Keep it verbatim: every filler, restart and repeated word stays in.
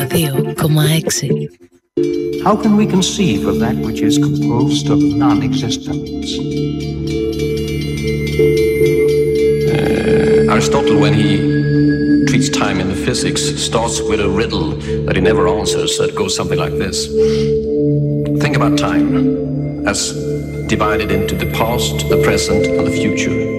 δύο κόμμα έξι. How can we conceive of that which is composed of non-existence? Uh, Aristotle, when he treats time in the physics, starts with a riddle that he never answers that goes something like this. Think about time as divided into the past, the present, and the future.